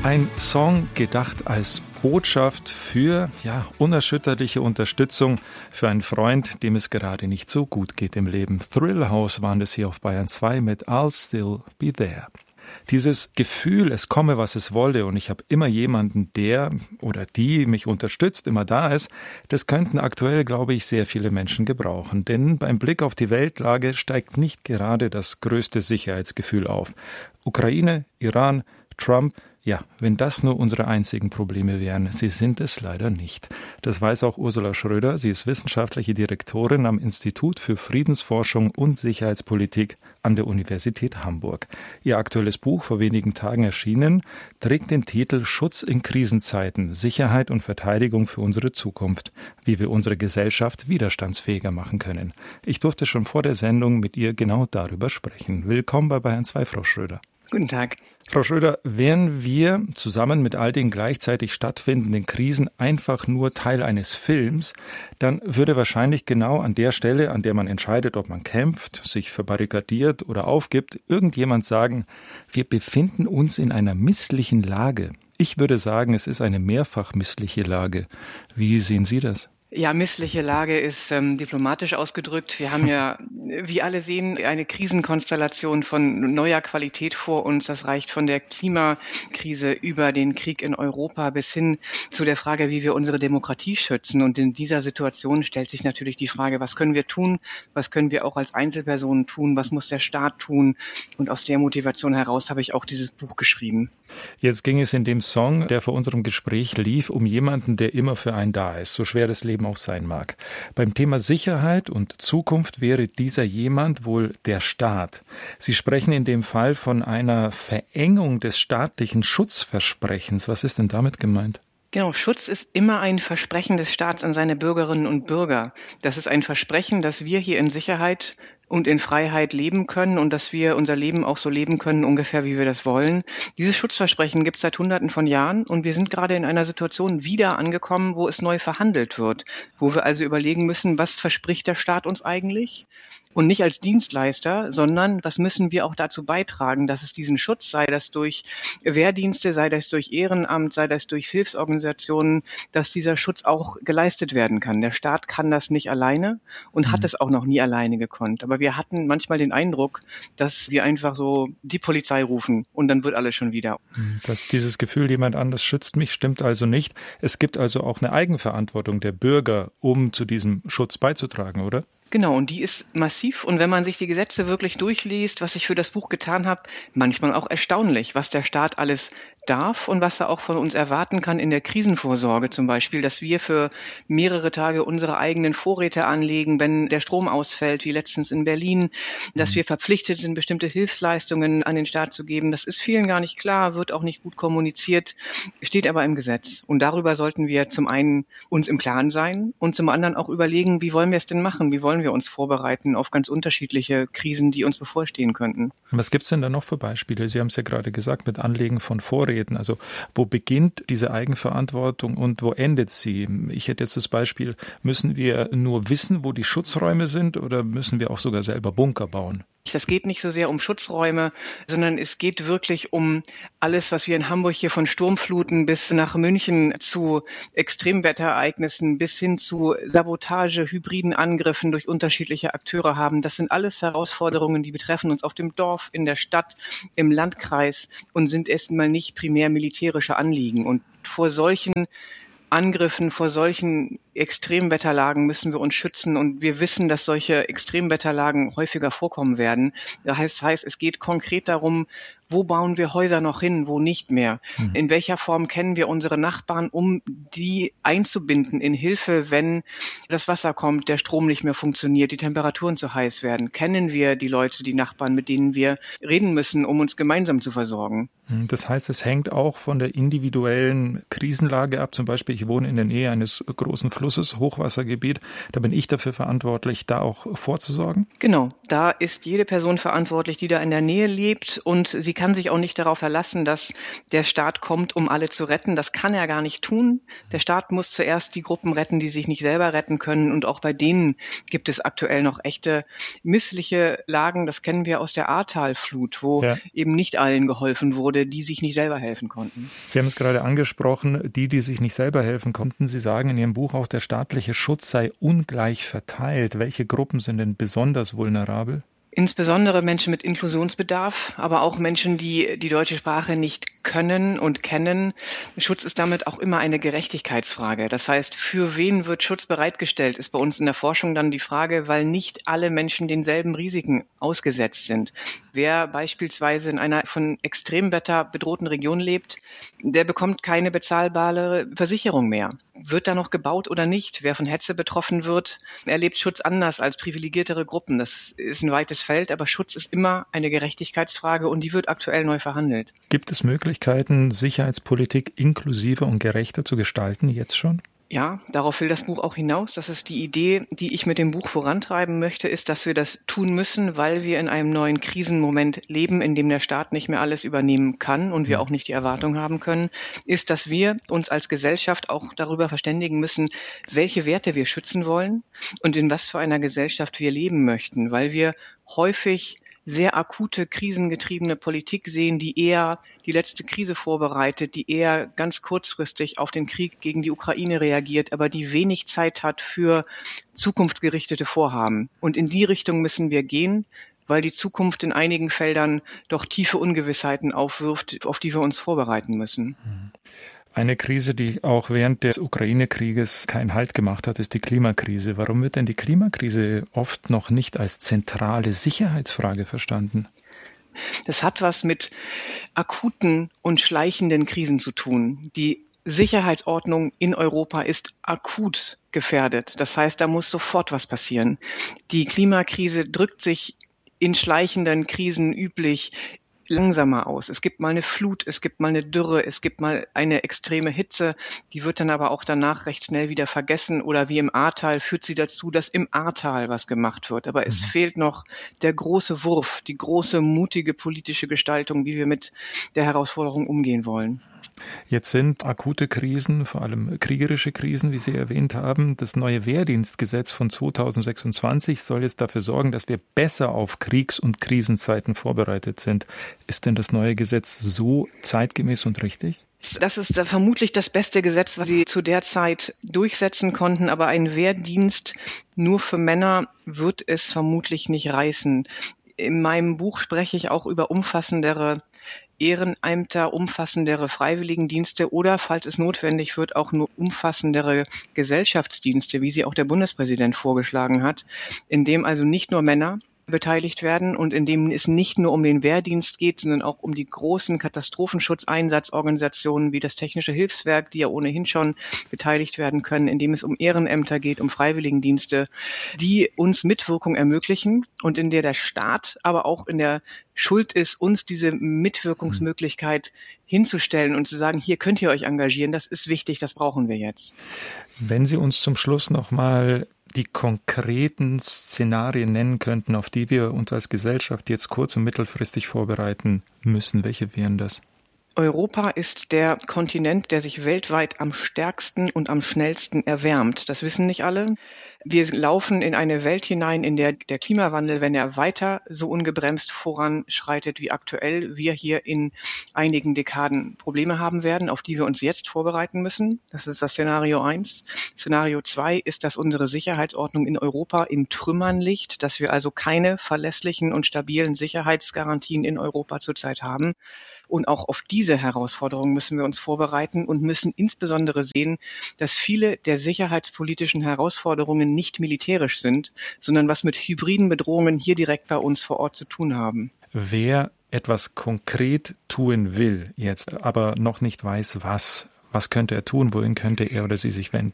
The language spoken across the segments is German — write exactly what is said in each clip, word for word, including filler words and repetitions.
Ein Song gedacht als Botschaft für ja, unerschütterliche Unterstützung für einen Freund, dem es gerade nicht so gut geht im Leben. Thrill House waren das hier auf Bayern zwei mit I'll Still Be There. Dieses Gefühl, es komme, was es wolle und ich habe immer jemanden, der oder die mich unterstützt, immer da ist, das könnten aktuell, glaube ich, sehr viele Menschen gebrauchen. Denn beim Blick auf die Weltlage steigt nicht gerade das größte Sicherheitsgefühl auf. Ukraine, Iran, Trump, ja, wenn das nur unsere einzigen Probleme wären. Sie sind es leider nicht. Das weiß auch Ursula Schröder. Sie ist wissenschaftliche Direktorin am Institut für Friedensforschung und Sicherheitspolitik an der Universität Hamburg. Ihr aktuelles Buch, vor wenigen Tagen erschienen, trägt den Titel Schutz in Krisenzeiten, Sicherheit und Verteidigung für unsere Zukunft, wie wir unsere Gesellschaft widerstandsfähiger machen können. Ich durfte schon vor der Sendung mit ihr genau darüber sprechen. Willkommen bei Bayern zwei, Frau Schröder. Guten Tag. Frau Schröder, wären wir zusammen mit all den gleichzeitig stattfindenden Krisen einfach nur Teil eines Films, dann würde wahrscheinlich genau an der Stelle, an der man entscheidet, ob man kämpft, sich verbarrikadiert oder aufgibt, irgendjemand sagen, wir befinden uns in einer misslichen Lage. Ich würde sagen, es ist eine mehrfach missliche Lage. Wie sehen Sie das? Ja, missliche Lage ist ähm, diplomatisch ausgedrückt. Wir haben ja, wie alle sehen, eine Krisenkonstellation von neuer Qualität vor uns. Das reicht von der Klimakrise über den Krieg in Europa bis hin zu der Frage, wie wir unsere Demokratie schützen. Und in dieser Situation stellt sich natürlich die Frage, was können wir tun? Was können wir auch als Einzelpersonen tun? Was muss der Staat tun? Und aus der Motivation heraus habe ich auch dieses Buch geschrieben. Jetzt ging es in dem Song, der vor unserem Gespräch lief, um jemanden, der immer für einen da ist, so schwer das Leben auch sein mag. Beim Thema Sicherheit und Zukunft wäre dieser jemand wohl der Staat. Sie sprechen in dem Fall von einer Verengung des staatlichen Schutzversprechens. Was ist denn damit gemeint? Genau, Schutz ist immer ein Versprechen des Staats an seine Bürgerinnen und Bürger. Das ist ein Versprechen, dass wir hier in Sicherheit und in Freiheit leben können und dass wir unser Leben auch so leben können, ungefähr wie wir das wollen. Dieses Schutzversprechen gibt es seit Hunderten von Jahren und wir sind gerade in einer Situation wieder angekommen, wo es neu verhandelt wird, wo wir also überlegen müssen, was verspricht der Staat uns eigentlich? Und nicht als Dienstleister, sondern was müssen wir auch dazu beitragen, dass es diesen Schutz, sei das durch Wehrdienste, sei das durch Ehrenamt, sei das durch Hilfsorganisationen, dass dieser Schutz auch geleistet werden kann. Der Staat kann das nicht alleine und hat es auch noch nie alleine gekonnt. Aber wir hatten manchmal den Eindruck, dass wir einfach so die Polizei rufen und dann wird alles schon wieder. Dass dieses Gefühl, jemand anders schützt mich, stimmt also nicht. Es gibt also auch eine Eigenverantwortung der Bürger, um zu diesem Schutz beizutragen, oder? Genau, und die ist massiv. Und wenn man sich die Gesetze wirklich durchliest, was ich für das Buch getan habe, manchmal auch erstaunlich, was der Staat alles darf und was er auch von uns erwarten kann in der Krisenvorsorge zum Beispiel, dass wir für mehrere Tage unsere eigenen Vorräte anlegen, wenn der Strom ausfällt, wie letztens in Berlin, dass wir verpflichtet sind, bestimmte Hilfsleistungen an den Staat zu geben. Das ist vielen gar nicht klar, wird auch nicht gut kommuniziert, steht aber im Gesetz. Und darüber sollten wir zum einen uns im Klaren sein und zum anderen auch überlegen, wie wollen wir es denn machen? Wie wollen wir uns vorbereiten auf ganz unterschiedliche Krisen, die uns bevorstehen könnten. Was gibt es denn da noch für Beispiele? Sie haben es ja gerade gesagt, mit Anlegen von Vorräten. Also wo beginnt diese Eigenverantwortung und wo endet sie? Ich hätte jetzt das Beispiel, müssen wir nur wissen, wo die Schutzräume sind oder müssen wir auch sogar selber Bunker bauen? Das geht nicht so sehr um Schutzräume, sondern es geht wirklich um alles, was wir in Hamburg hier von Sturmfluten bis nach München zu Extremwetterereignissen bis hin zu Sabotage, hybriden Angriffen durch unterschiedliche Akteure haben. Das sind alles Herausforderungen, die betreffen uns auf dem Dorf, in der Stadt, im Landkreis und sind erstmal nicht primär militärische Anliegen. Und vor solchen Angriffen, vor solchen Extremwetterlagen müssen wir uns schützen und wir wissen, dass solche Extremwetterlagen häufiger vorkommen werden. Das heißt, heißt, es geht konkret darum, wo bauen wir Häuser noch hin, wo nicht mehr? Mhm. In welcher Form kennen wir unsere Nachbarn, um die einzubinden in Hilfe, wenn das Wasser kommt, der Strom nicht mehr funktioniert, die Temperaturen zu heiß werden? Kennen wir die Leute, die Nachbarn, mit denen wir reden müssen, um uns gemeinsam zu versorgen? Das heißt, es hängt auch von der individuellen Krisenlage ab. Zum Beispiel, ich wohne in der Nähe eines großen Flusses Flusses, Hochwassergebiet. Da bin ich dafür verantwortlich, da auch vorzusorgen? Genau, da ist jede Person verantwortlich, die da in der Nähe lebt, und sie kann sich auch nicht darauf verlassen, dass der Staat kommt, um alle zu retten. Das kann er gar nicht tun. Der Staat muss zuerst die Gruppen retten, die sich nicht selber retten können, und auch bei denen gibt es aktuell noch echte missliche Lagen. Das kennen wir aus der Ahrtalflut, wo ja. eben nicht allen geholfen wurde, die sich nicht selber helfen konnten. Sie haben es gerade angesprochen, die, die sich nicht selber helfen konnten. Sie sagen in Ihrem Buch auch, der staatliche Schutz sei ungleich verteilt. Welche Gruppen sind denn besonders vulnerabel? Insbesondere Menschen mit Inklusionsbedarf, aber auch Menschen, die die deutsche Sprache nicht können und kennen. Schutz ist damit auch immer eine Gerechtigkeitsfrage. Das heißt, für wen wird Schutz bereitgestellt, ist bei uns in der Forschung dann die Frage, weil nicht alle Menschen denselben Risiken ausgesetzt sind. Wer beispielsweise in einer von Extremwetter bedrohten Region lebt, der bekommt keine bezahlbare Versicherung mehr. Wird da noch gebaut oder nicht? Wer von Hetze betroffen wird, erlebt Schutz anders als privilegiertere Gruppen. Das ist ein weites Feld, aber Schutz ist immer eine Gerechtigkeitsfrage, und die wird aktuell neu verhandelt. Gibt es Möglichkeiten, Sicherheitspolitik inklusiver und gerechter zu gestalten, jetzt schon? Ja, darauf will das Buch auch hinaus. Das ist die Idee, die ich mit dem Buch vorantreiben möchte, ist, dass wir das tun müssen, weil wir in einem neuen Krisenmoment leben, in dem der Staat nicht mehr alles übernehmen kann und wir auch nicht die Erwartung haben können, ist, dass wir uns als Gesellschaft auch darüber verständigen müssen, welche Werte wir schützen wollen und in was für einer Gesellschaft wir leben möchten, weil wir häufig sehr akute, krisengetriebene Politik sehen, die eher die letzte Krise vorbereitet, die eher ganz kurzfristig auf den Krieg gegen die Ukraine reagiert, aber die wenig Zeit hat für zukunftsgerichtete Vorhaben. Und in die Richtung müssen wir gehen, weil die Zukunft in einigen Feldern doch tiefe Ungewissheiten aufwirft, auf die wir uns vorbereiten müssen. Eine Krise, die auch während des Ukraine-Krieges keinen Halt gemacht hat, ist die Klimakrise. Warum wird denn die Klimakrise oft noch nicht als zentrale Sicherheitsfrage verstanden? Das hat was mit akuten und schleichenden Krisen zu tun. Die Sicherheitsordnung in Europa ist akut gefährdet. Das heißt, da muss sofort was passieren. Die Klimakrise drückt sich in schleichenden Krisen üblich langsamer aus. Es gibt mal eine Flut, es gibt mal eine Dürre, es gibt mal eine extreme Hitze, die wird dann aber auch danach recht schnell wieder vergessen, oder wie im Ahrtal führt sie dazu, dass im Ahrtal was gemacht wird. Aber es mhm. fehlt noch der große Wurf, die große, mutige politische Gestaltung, wie wir mit der Herausforderung umgehen wollen. Jetzt sind akute Krisen, vor allem kriegerische Krisen, wie Sie erwähnt haben. Das neue Wehrdienstgesetz von zweitausendsechsundzwanzig soll jetzt dafür sorgen, dass wir besser auf Kriegs- und Krisenzeiten vorbereitet sind. Ist denn das neue Gesetz so zeitgemäß und richtig? Das ist vermutlich das beste Gesetz, was sie zu der Zeit durchsetzen konnten. Aber ein Wehrdienst nur für Männer wird es vermutlich nicht reißen. In meinem Buch spreche ich auch über umfassendere Ehrenämter, umfassendere Freiwilligendienste oder, falls es notwendig wird, auch nur umfassendere Gesellschaftsdienste, wie sie auch der Bundespräsident vorgeschlagen hat, in dem also nicht nur Männer beteiligt werden und in dem es nicht nur um den Wehrdienst geht, sondern auch um die großen Katastrophenschutzeinsatzorganisationen wie das Technische Hilfswerk, die ja ohnehin schon beteiligt werden können, in dem es um Ehrenämter geht, um Freiwilligendienste, die uns Mitwirkung ermöglichen und in der der Staat aber auch in der Schuld ist, uns diese Mitwirkungsmöglichkeit hinzustellen und zu sagen, hier könnt ihr euch engagieren, das ist wichtig, das brauchen wir jetzt. Wenn Sie uns zum Schluss nochmal die konkreten Szenarien nennen könnten, auf die wir uns als Gesellschaft jetzt kurz- und mittelfristig vorbereiten müssen, welche wären das? Europa ist der Kontinent, der sich weltweit am stärksten und am schnellsten erwärmt. Das wissen nicht alle. Wir laufen in eine Welt hinein, in der der Klimawandel, wenn er weiter so ungebremst voranschreitet wie aktuell, wir hier in einigen Dekaden Probleme haben werden, auf die wir uns jetzt vorbereiten müssen. Das ist das Szenario eins. Szenario zwei ist, dass unsere Sicherheitsordnung in Europa in Trümmern liegt, dass wir also keine verlässlichen und stabilen Sicherheitsgarantien in Europa zurzeit haben. Und auch auf diese Herausforderung müssen wir uns vorbereiten und müssen insbesondere sehen, dass viele der sicherheitspolitischen Herausforderungen nicht militärisch sind, sondern was mit hybriden Bedrohungen hier direkt bei uns vor Ort zu tun haben. Wer etwas konkret tun will jetzt, aber noch nicht weiß, was, was könnte er tun, wohin könnte er oder sie sich wenden?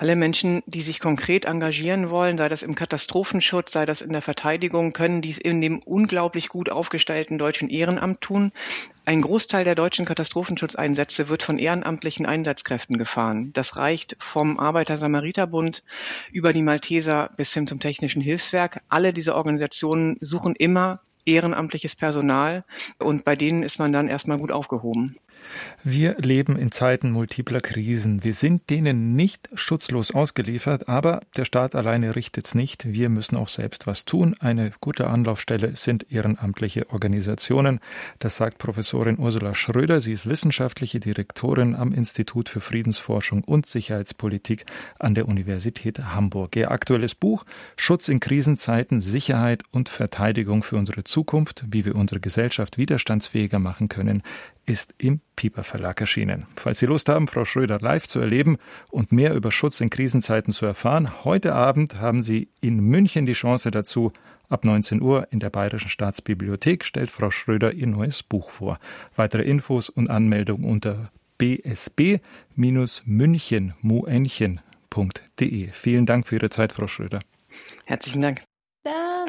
Alle Menschen, die sich konkret engagieren wollen, sei das im Katastrophenschutz, sei das in der Verteidigung, können dies in dem unglaublich gut aufgestellten deutschen Ehrenamt tun. Ein Großteil der deutschen Katastrophenschutzeinsätze wird von ehrenamtlichen Einsatzkräften gefahren. Das reicht vom Arbeiter-Samariter-Bund über die Malteser bis hin zum Technischen Hilfswerk. Alle diese Organisationen suchen immer ehrenamtliches Personal und bei denen ist man dann erstmal gut aufgehoben. Wir leben in Zeiten multipler Krisen. Wir sind denen nicht schutzlos ausgeliefert, aber der Staat alleine richtet's nicht. Wir müssen auch selbst was tun. Eine gute Anlaufstelle sind ehrenamtliche Organisationen. Das sagt Professorin Ursula Schröder. Sie ist wissenschaftliche Direktorin am Institut für Friedensforschung und Sicherheitspolitik an der Universität Hamburg. Ihr aktuelles Buch Schutz in Krisenzeiten, Sicherheit und Verteidigung für unsere Zukunft, wie wir unsere Gesellschaft widerstandsfähiger machen können, ist im Piper Verlag erschienen. Falls Sie Lust haben, Frau Schröder live zu erleben und mehr über Schutz in Krisenzeiten zu erfahren, heute Abend haben Sie in München die Chance dazu. Ab neunzehn Uhr in der Bayerischen Staatsbibliothek stellt Frau Schröder ihr neues Buch vor. Weitere Infos und Anmeldungen unter b s b münchen punkt d e. Vielen Dank für Ihre Zeit, Frau Schröder. Herzlichen Dank.